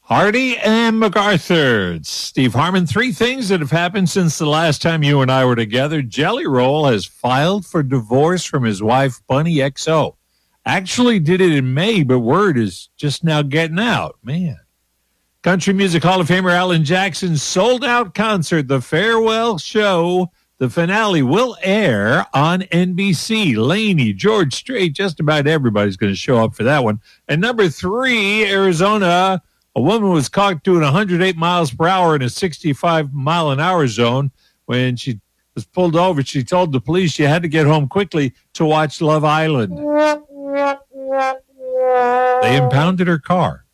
Hardy and MacArthur. It's Steve Harmon. 3 things that have happened since the last time you and I were together. Jelly Roll has filed for divorce from his wife, Bunny XO. Actually did it in May, but word is just now getting out. Man. Country Music Hall of Famer Alan Jackson's sold-out concert, The Farewell Show, the finale, will air on NBC. Laney, George Strait, just about everybody's going to show up for that one. And number 3, Arizona, a woman was caught doing 108 miles per hour in a 65-mile-an-hour zone. When she was pulled over, she told the police she had to get home quickly to watch Love Island. They impounded her car.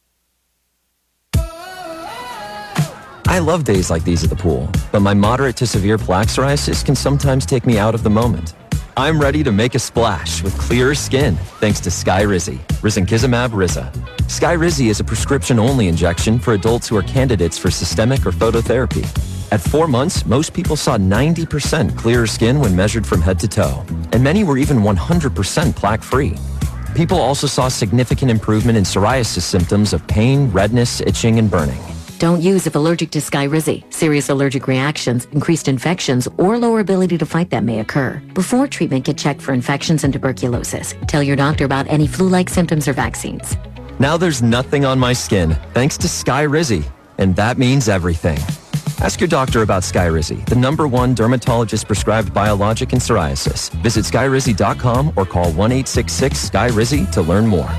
I love days like these at the pool, but my moderate to severe plaque psoriasis can sometimes take me out of the moment. I'm ready to make a splash with clearer skin thanks to Skyrizi, risankizumab Riza. Skyrizi is a prescription-only injection for adults who are candidates for systemic or phototherapy. At 4 months, most people saw 90% clearer skin when measured from head to toe, and many were even 100% plaque-free. People also saw significant improvement in psoriasis symptoms of pain, redness, itching, and burning. Don't use if allergic to Skyrizi. Serious allergic reactions, increased infections, or lower ability to fight them may occur. Before treatment, get checked for infections and tuberculosis. Tell your doctor about any flu-like symptoms or vaccines. Now there's nothing on my skin thanks to Skyrizi, and that means everything. Ask your doctor about Skyrizi, the #1 dermatologist-prescribed biologic in psoriasis. Visit Skyrizi.com or call 1-866-SKYRIZI to learn more.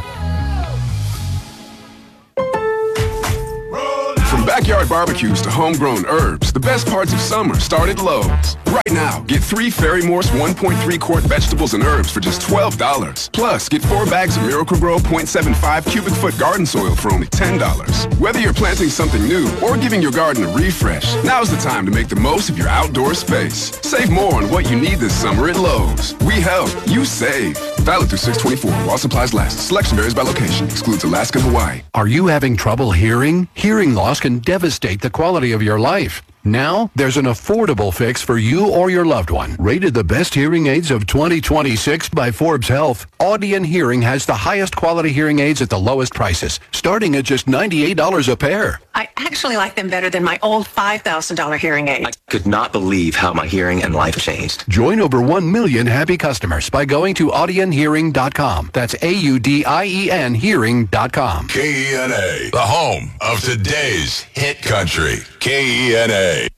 From backyard barbecues to homegrown herbs, the best parts of summer start at Lowe's. Right now, get 3 Ferry-Morse 1.3-quart vegetables and herbs for just $12. Plus, get 4 bags of Miracle-Gro 0.75 cubic foot garden soil for only $10. Whether you're planting something new or giving your garden a refresh, now's the time to make the most of your outdoor space. Save more on what you need this summer at Lowe's. We help, you save. Valid through 6/24 while supplies last. Selection varies by location. Excludes Alaska and Hawaii. Are you having trouble hearing? Hearing loss can devastate the quality of your life. Now, there's an affordable fix for you or your loved one. Rated the best hearing aids of 2026 by Forbes Health, Audion Hearing has the highest quality hearing aids at the lowest prices, starting at just $98 a pair. I actually like them better than my old $5,000 hearing aid. I could not believe how my hearing and life changed. Join over 1 million happy customers by going to audionhearing.com. That's AUDIEN hearing.com. KENA, the home of today's hit country. KENA.